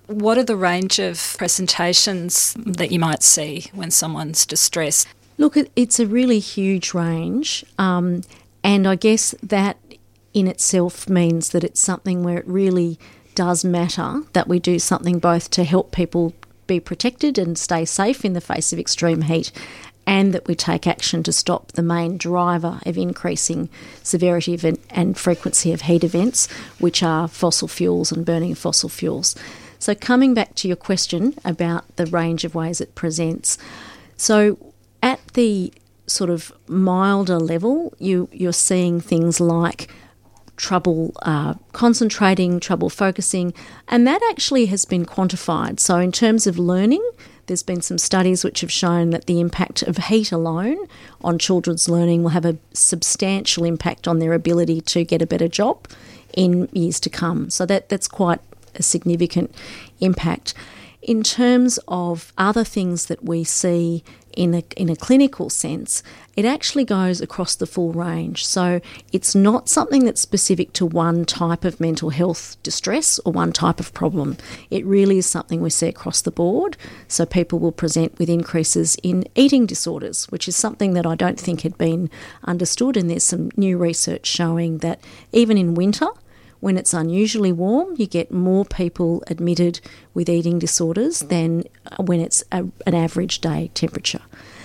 What are the range of presentations that you might see when someone's distressed? Look, it's a really huge range, and I guess that in itself means that it's something where it really does matter that we do something both to help people be protected and stay safe in the face of extreme heat, and that we take action to stop the main driver of increasing severity and frequency of heat events, which are fossil fuels and burning of fossil fuels. So coming back to your question about the range of ways it presents, so at the sort of milder level, you're seeing things like trouble concentrating, trouble focusing, and that actually has been quantified. So in terms of learning, there's been some studies which have shown that the impact of heat alone on children's learning will have a substantial impact on their ability to get a better job in years to come. So that's quite a significant impact. In terms of other things that we see in a clinical sense, it actually goes across the full range. So it's not something that's specific to one type of mental health distress or one type of problem. It really is something we see across the board. So people will present with increases in eating disorders, which is something that I don't think had been understood, and there's some new research showing that even in winter, when it's unusually warm, you get more people admitted with eating disorders than when it's an average day temperature.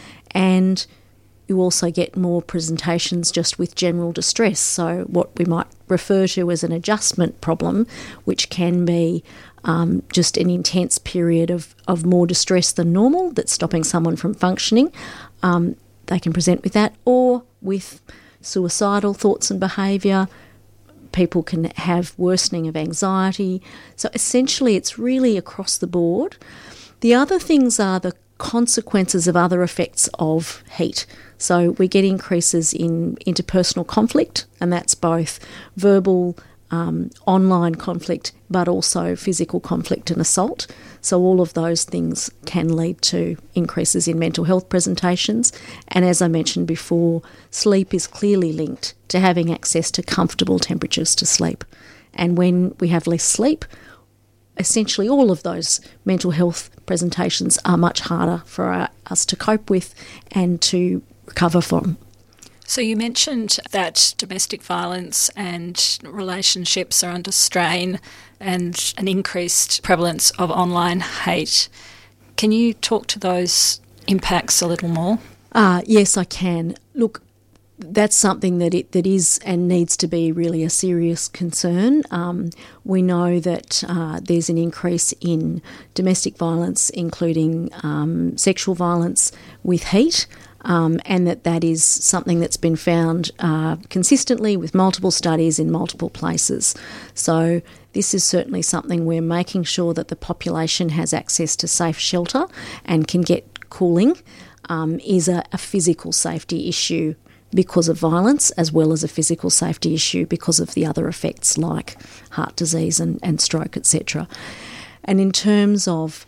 And you also get more presentations just with general distress, so what we might refer to as an adjustment problem, which can be just an intense period of more distress than normal that's stopping someone from functioning. They can present with that, or with suicidal thoughts and behaviour. People can have worsening of anxiety. So essentially it's really across the board. The other things are the consequences of other effects of heat. So we get increases in interpersonal conflict, and that's both verbal, online conflict, but also physical conflict and assault. So all of those things can lead to increases in mental health presentations. And as I mentioned before, sleep is clearly linked to having access to comfortable temperatures to sleep. And when we have less sleep, essentially all of those mental health presentations are much harder for us to cope with and to recover from. So you mentioned that domestic violence and relationships are under strain and an increased prevalence of online hate. Can you talk to those impacts a little more? Yes, I can. Look, that's something that is and needs to be really a serious concern. We know that there's an increase in domestic violence, including sexual violence with heat. And that is something that's been found consistently with multiple studies in multiple places. So this is certainly something we're making sure that the population has access to safe shelter and can get cooling, is a physical safety issue because of violence, as well as a physical safety issue because of the other effects like heart disease and stroke, etc. And in terms of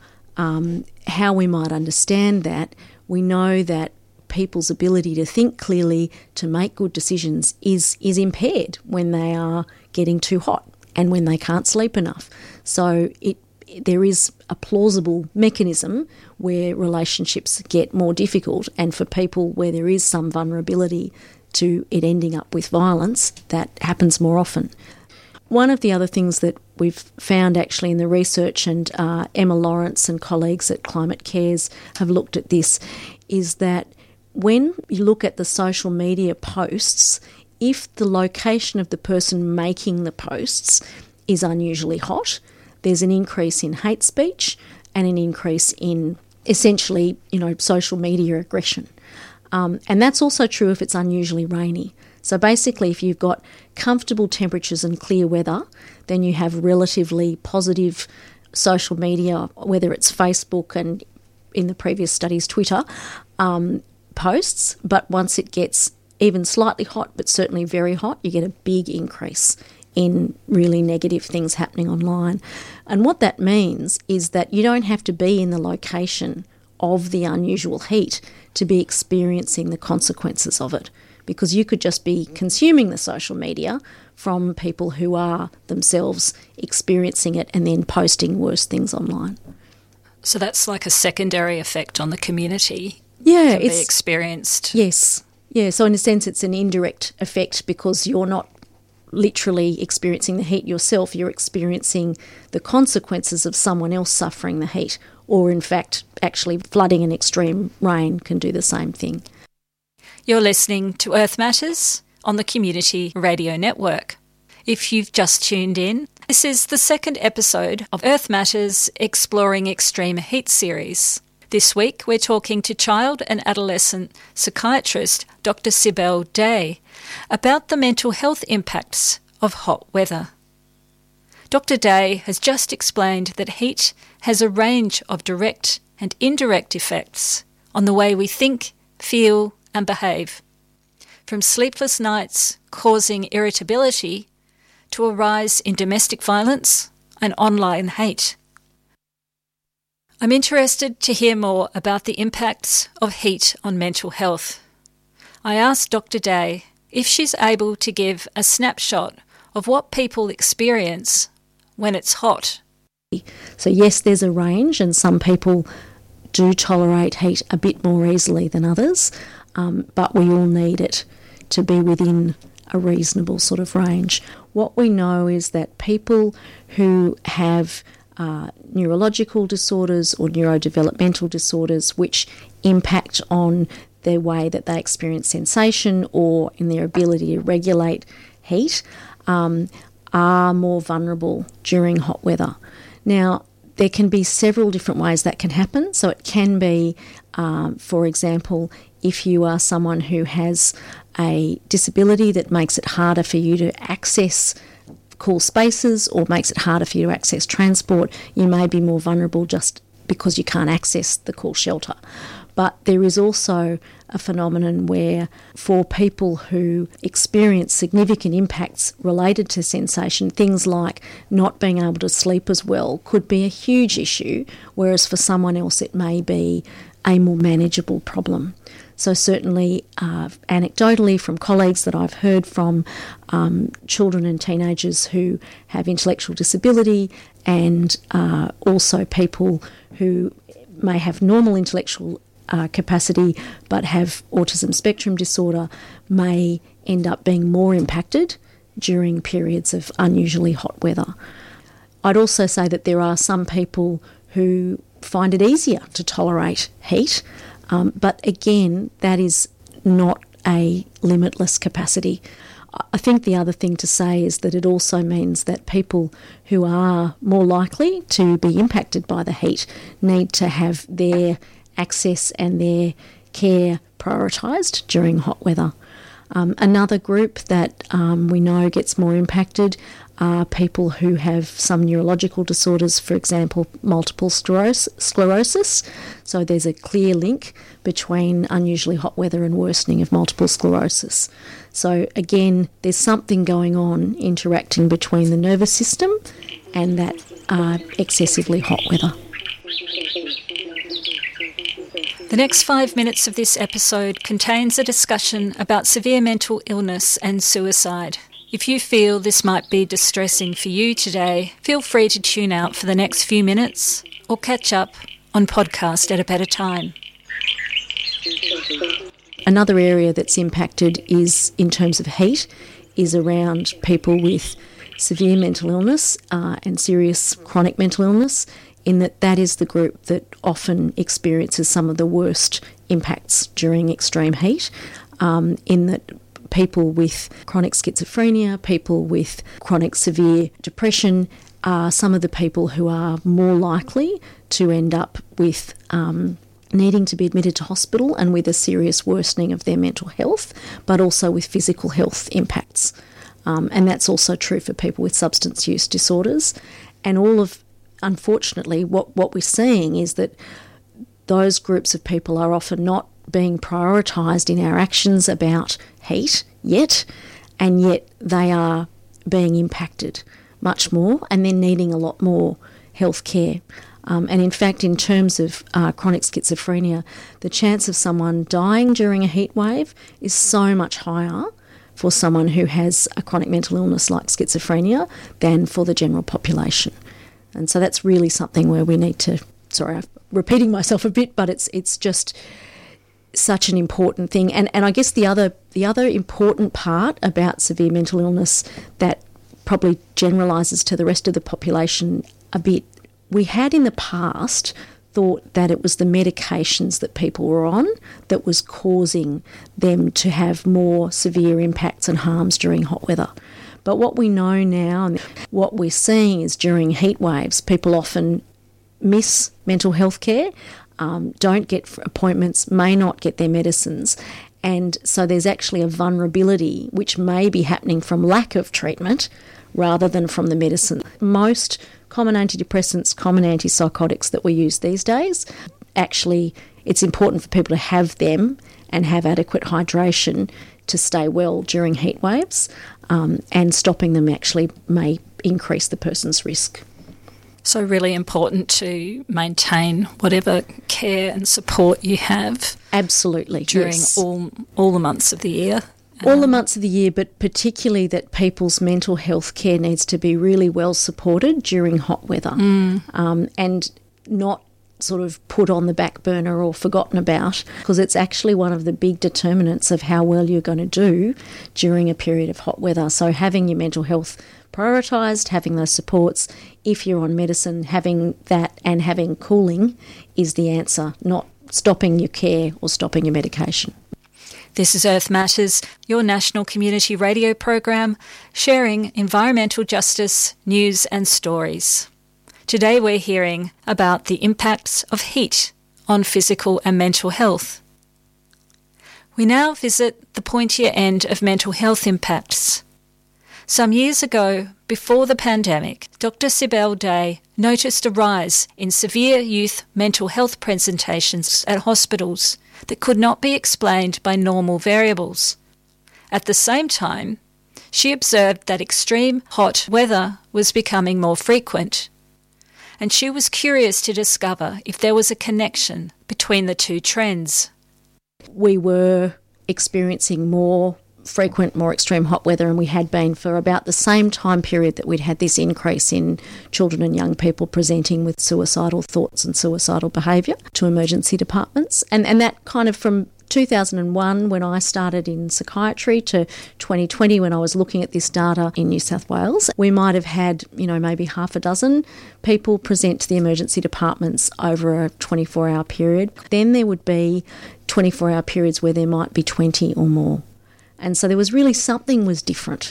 how we might understand that, we know that people's ability to think clearly, to make good decisions is impaired when they are getting too hot and when they can't sleep enough. So there is a plausible mechanism where relationships get more difficult, and for people where there is some vulnerability to it ending up with violence, that happens more often. One of the other things that we've found actually in the research, and Emma Lawrence and colleagues at Climate Cares have looked at this, is that when you look at the social media posts, if the location of the person making the posts is unusually hot, there's an increase in hate speech and an increase in essentially, social media aggression. And that's also true if it's unusually rainy. So basically, if you've got comfortable temperatures and clear weather, then you have relatively positive social media, whether it's Facebook and in the previous studies, Twitter, posts. But once it gets even slightly hot, but certainly very hot, you get a big increase in really negative things happening online. And what that means is that you don't have to be in the location of the unusual heat to be experiencing the consequences of it, because you could just be consuming the social media from people who are themselves experiencing it and then posting worse things online. So that's like a secondary effect on the community. Yeah, can be experienced. Yes. Yeah, so in a sense it's an indirect effect because you're not literally experiencing the heat yourself, you're experiencing the consequences of someone else suffering the heat, or in fact actually flooding and extreme rain can do the same thing. You're listening to Earth Matters on the Community Radio Network. If you've just tuned in, this is the second episode of Earth Matters Exploring Extreme Heat series. This week we're talking to child and adolescent psychiatrist Dr. Sibel Day about the mental health impacts of hot weather. Dr. Day has just explained that heat has a range of direct and indirect effects on the way we think, feel and behave, from sleepless nights causing irritability to a rise in domestic violence and online hate. I'm interested to hear more about the impacts of heat on mental health. I asked Dr. Day if she's able to give a snapshot of what people experience when it's hot. So yes, there's a range, and some people do tolerate heat a bit more easily than others, but we all need it to be within a reasonable sort of range. What we know is that people who have neurological disorders or neurodevelopmental disorders which impact on their way that they experience sensation or in their ability to regulate heat are more vulnerable during hot weather. Now, there can be several different ways that can happen. So it can be, for example, if you are someone who has a disability that makes it harder for you to access cool spaces or makes it harder for you to access transport, you may be more vulnerable just because you can't access the cool shelter. But there is also a phenomenon where for people who experience significant impacts related to sensation, things like not being able to sleep as well could be a huge issue, whereas for someone else it may be a more manageable problem. So certainly, anecdotally from colleagues that I've heard from, children and teenagers who have intellectual disability and also people who may have normal intellectual capacity but have autism spectrum disorder may end up being more impacted during periods of unusually hot weather. I'd also say that there are some people who find it easier to tolerate heat, but again, that is not a limitless capacity. I think the other thing to say is that it also means that people who are more likely to be impacted by the heat need to have their access and their care prioritised during hot weather. Another group that we know gets more impacted are people who have some neurological disorders, for example, multiple sclerosis. So there's a clear link between unusually hot weather and worsening of multiple sclerosis. So again, there's something going on interacting between the nervous system and that excessively hot weather. The next 5 minutes of this episode contains a discussion about severe mental illness and suicide. If you feel this might be distressing for you today, feel free to tune out for the next few minutes or catch up on podcast at a better time. Another area that's impacted is, in terms of heat, is around people with severe mental illness and serious chronic mental illness, in that is the group that often experiences some of the worst impacts during extreme heat, in that people with chronic schizophrenia, people with chronic severe depression are some of the people who are more likely to end up with needing to be admitted to hospital and with a serious worsening of their mental health, but also with physical health impacts. And that's also true for people with substance use disorders. And unfortunately, what we're seeing is that those groups of people are often not being prioritised in our actions about heat yet, and yet they are being impacted much more and then needing a lot more health care. And in fact, in terms of chronic schizophrenia, the chance of someone dying during a heat wave is so much higher for someone who has a chronic mental illness like schizophrenia than for the general population. And so that's really something where we need to, sorry, I'm repeating myself a bit, but it's just such an important thing. And I guess the other important part about severe mental illness that probably generalises to the rest of the population a bit, we had in the past thought that it was the medications that people were on that was causing them to have more severe impacts and harms during hot weather. But what we know now and what we're seeing is during heat waves, people often miss mental health care, don't get appointments, may not get their medicines. And so there's actually a vulnerability which may be happening from lack of treatment rather than from the medicine. Most common antidepressants, common antipsychotics that we use these days, actually it's important for people to have them and have adequate hydration to stay well during heat waves, and stopping them actually may increase the person's risk. So really important to maintain whatever care and support you have. Absolutely, during yes. all the months of the year. All the months of the year, but particularly that people's mental health care needs to be really well supported during hot weather, and not sort of put on the back burner or forgotten about, because it's actually one of the big determinants of how well you're going to do during a period of hot weather. So having your mental health prioritised, having those supports, if you're on medicine, having that and having cooling is the answer, not stopping your care or stopping your medication. This is Earth Matters, your national community radio program, sharing environmental justice, news and stories. Today we're hearing about the impacts of heat on physical and mental health. We now visit the pointier end of mental health impacts. Some years ago, before the pandemic, Dr. Sibel Day noticed a rise in severe youth mental health presentations at hospitals that could not be explained by normal variables. At the same time, she observed that extreme hot weather was becoming more frequent, and she was curious to discover if there was a connection between the two trends. We were experiencing more frequent, more extreme hot weather, and we had been for about the same time period that we'd had this increase in children and young people presenting with suicidal thoughts and suicidal behaviour to emergency departments. And that kind of from 2001 when I started in psychiatry to 2020 when I was looking at this data in New South Wales, we might have had, maybe half a dozen people present to the emergency departments over a 24-hour period. Then there would be 24-hour periods where there might be 20 or more. And so there was really something was different.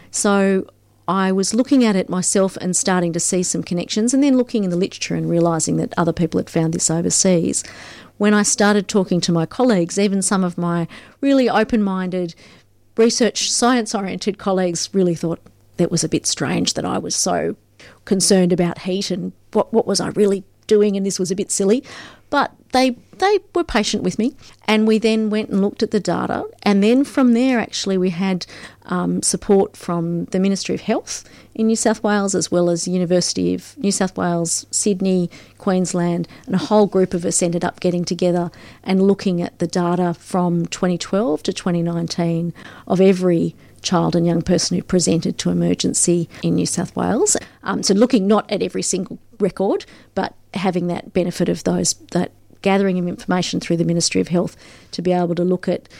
So I was looking at it myself and starting to see some connections, and then looking in the literature and realising that other people had found this overseas. When I started talking to my colleagues, even some of my really open-minded, research, science-oriented colleagues really thought that was a bit strange that I was so concerned about heat and what was I really doing, and this was a bit silly. But they were patient with me, and we then went and looked at the data, and then from there actually we had support from the Ministry of Health in New South Wales, as well as the University of New South Wales, Sydney, Queensland, and a whole group of us ended up getting together and looking at the data from 2012 to 2019 of every child and young person who presented to emergency in New South Wales. So looking not at every single record, but having that benefit of that gathering of information through the Ministry of Health to be able to look at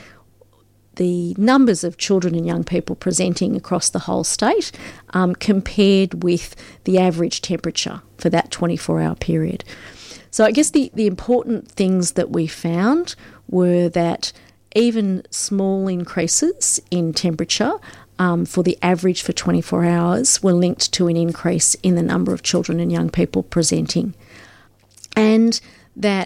the numbers of children and young people presenting across the whole state compared with the average temperature for that 24-hour period. So I guess the important things that we found were that even small increases in temperature for the average for 24 hours were linked to an increase in the number of children and young people presenting. And that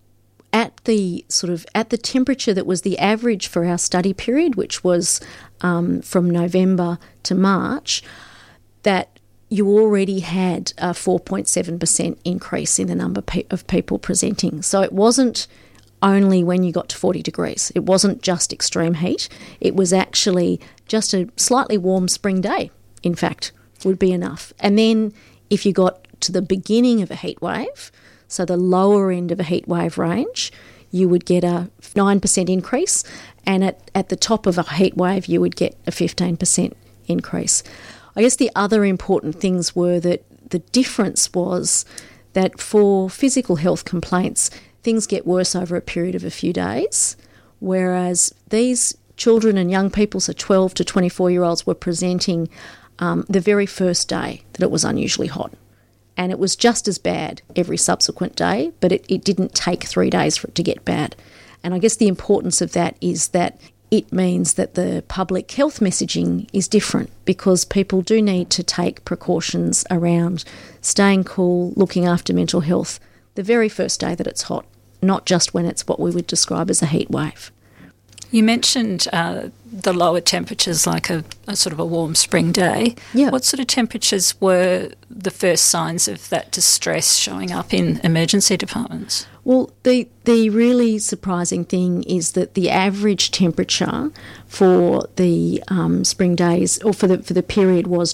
at the temperature that was the average for our study period, which was from November to March, that you already had a 4.7% increase in the number of people presenting. So it wasn't only when you got to 40 degrees. It wasn't just extreme heat. It was actually just a slightly warm spring day, in fact, would be enough. And then if you got got to the beginning of a heat wave, so the lower end of a heat wave range, you would get a 9% increase, and at the top of a heat wave, you would get a 15% increase. I guess the other important things were that the difference was that for physical health complaints, things get worse over a period of a few days, whereas these children and young people, so 12 to 24-year-olds, were presenting the very first day that it was unusually hot. And it was just as bad every subsequent day, but it didn't take 3 days for it to get bad. And I guess the importance of that is that it means that the public health messaging is different, because people do need to take precautions around staying cool, looking after mental health the very first day that it's hot, not just when it's what we would describe as a heat wave. You mentioned the lower temperatures, like a sort of a warm spring day. Yeah. What sort of temperatures were the first signs of that distress showing up in emergency departments? Well, the really surprising thing is that the average temperature for the spring days, or for the period, was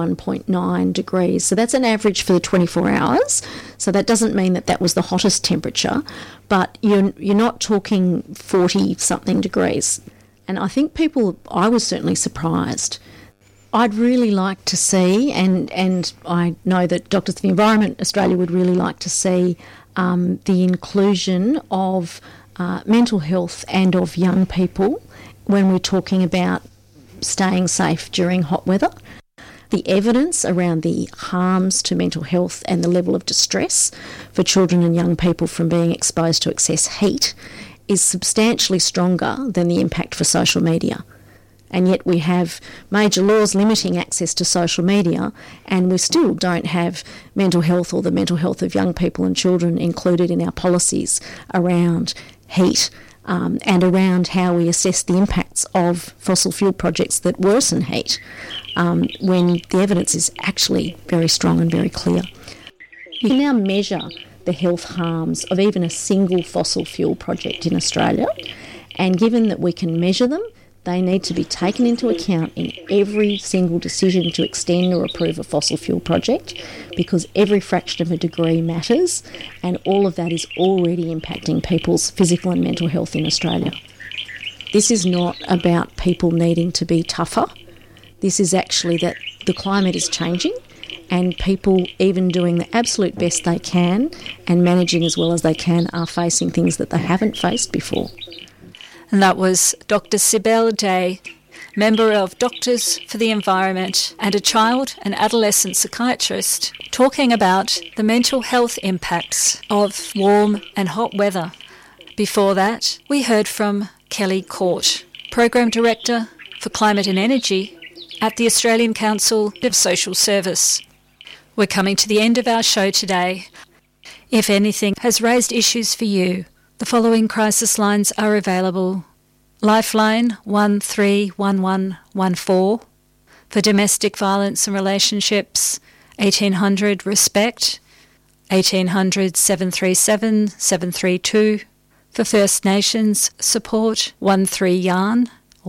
21.9 degrees. So that's an average for the 24 hours. So that doesn't mean that was the hottest temperature, but you're not talking 40-something degrees. And I think I was certainly surprised. I'd really like to see, and I know that Doctors for the Environment Australia would really like to see the inclusion of mental health and of young people when we're talking about staying safe during hot weather. The evidence around the harms to mental health and the level of distress for children and young people from being exposed to excess heat is substantially stronger than the impact for social media. And yet we have major laws limiting access to social media, and we still don't have mental health or the mental health of young people and children included in our policies around heat, and around how we assess the impacts of fossil fuel projects that worsen heat, when the evidence is actually very strong and very clear. You can now measure the health harms of even a single fossil fuel project in Australia, and given that we can measure them, they need to be taken into account in every single decision to extend or approve a fossil fuel project, because every fraction of a degree matters, and all of that is already impacting people's physical and mental health in Australia. This is not about people needing to be tougher. This is actually that the climate is changing, and people, even doing the absolute best they can and managing as well as they can, are facing things that they haven't faced before. And that was Dr. Sibel Day, member of Doctors for the Environment and a child and adolescent psychiatrist, talking about the mental health impacts of warm and hot weather. Before that, we heard from Kelly Court, Program Director for Climate and Energy at the Australian Council of Social Service. We're coming to the end of our show today. If anything has raised issues for you, the following crisis lines are available. Lifeline 131114 for domestic violence and relationships, 1800 RESPECT, 1800 737 732 for First Nations support, 13 YARN or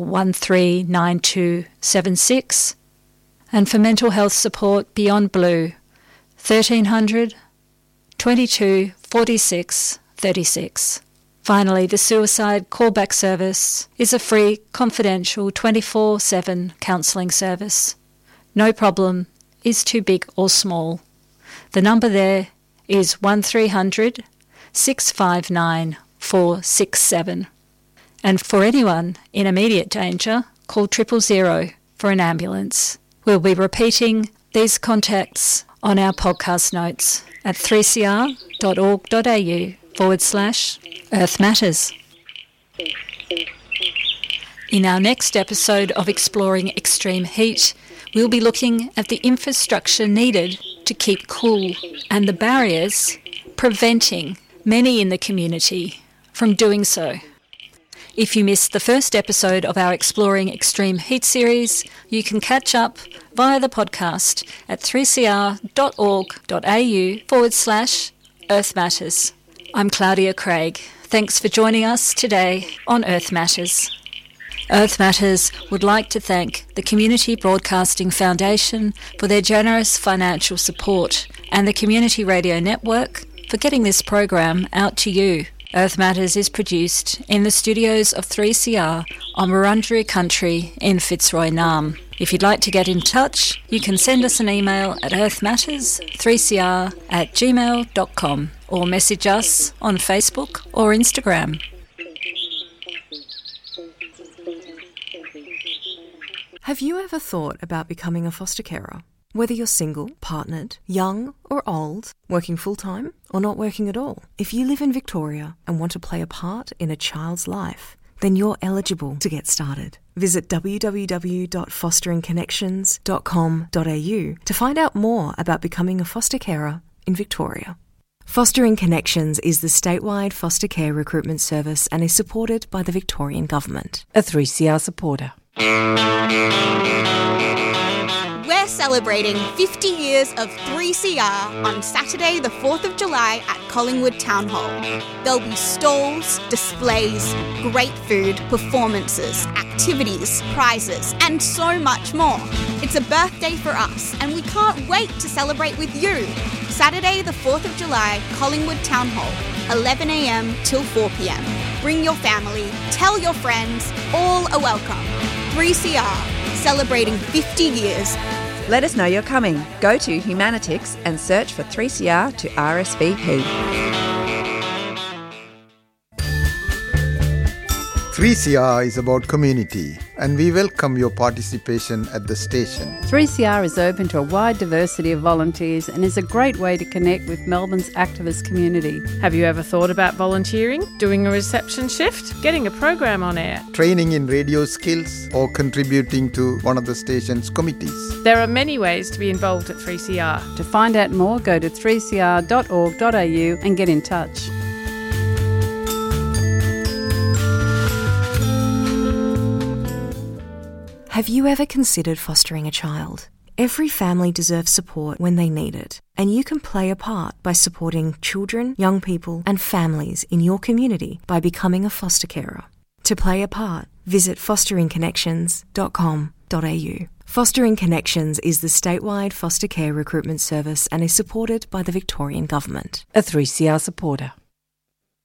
139276, and for mental health support Beyond Blue, 1300 22 46 36. Finally, the Suicide Callback Service is a free, confidential 24/7 counselling service. No problem is too big or small. The number there is 1300 659 467. And for anyone in immediate danger, call 000 for an ambulance. We'll be repeating these contacts on our podcast notes at 3cr.org.au/Earth Matters. In our next episode of Exploring Extreme Heat, we'll be looking at the infrastructure needed to keep cool and the barriers preventing many in the community from doing so. If you missed the first episode of our Exploring Extreme Heat series, you can catch up via the podcast at 3cr.org.au/Earth Matters. I'm Claudia Craig. Thanks for joining us today on Earth Matters. Earth Matters would like to thank the Community Broadcasting Foundation for their generous financial support and the Community Radio Network for getting this program out to you. Earth Matters is produced in the studios of 3CR on Wurundjeri country in Fitzroy Nam. If you'd like to get in touch, you can send us an email at earthmatters3cr@gmail.com or message us on Facebook or Instagram. Have you ever thought about becoming a foster carer? Whether you're single, partnered, young or old, working full-time or not working at all, if you live in Victoria and want to play a part in a child's life, then you're eligible to get started. Visit www.fosteringconnections.com.au to find out more about becoming a foster carer in Victoria. Fostering Connections is the statewide foster care recruitment service and is supported by the Victorian Government. A 3CR supporter. We're celebrating 50 years of 3CR on Saturday the 4th of July at Collingwood Town Hall. There'll be stalls, displays, great food, performances, activities, prizes, and so much more. It's a birthday for us, and we can't wait to celebrate with you. Saturday the 4th of July, Collingwood Town Hall, 11 a.m. till 4 p.m. Bring your family, tell your friends, all are welcome. 3CR, celebrating 50 years. Let us know you're coming. Go to Humanitix and search for 3CR to RSVP. 3CR is about community, and we welcome your participation at the station. 3CR is open to a wide diversity of volunteers and is a great way to connect with Melbourne's activist community. Have you ever thought about volunteering, doing a reception shift, getting a program on air, training in radio skills, or contributing to one of the station's committees? There are many ways to be involved at 3CR. To find out more, go to 3cr.org.au and get in touch. Have you ever considered fostering a child? Every family deserves support when they need it, and you can play a part by supporting children, young people and families in your community by becoming a foster carer. To play a part, visit fosteringconnections.com.au. Fostering Connections is the statewide foster care recruitment service and is supported by the Victorian Government. A 3CR supporter.